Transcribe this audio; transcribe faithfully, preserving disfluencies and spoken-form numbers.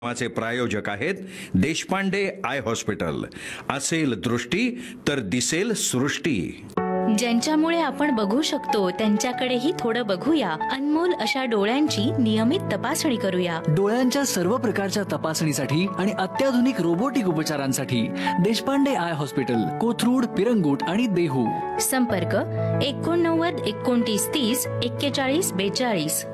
चे प्रायोजक आहेत देशपांडे आय हॉस्पिटल। असेल दृष्टी तर दिसेल सृष्टी। ज्यांच्यामुळे आपण बघू शकतो त्यांच्याकडेही थोडं बघूया। अनमोल अशा डोळ्यांची नियमित तपासणी करूया। डोळ्यांच्या सर्व प्रकारच्या तपासणीसाठी आणि अत्याधुनिक रोबोटिक उपचारांसाठी देशपांडे आय हॉस्पिटल, कोथरूड, पिरंगुट आणि देहू। संपर्क एकोणनव्वद एकोणतीस तीस एक्केचाळीस बेचाळीस।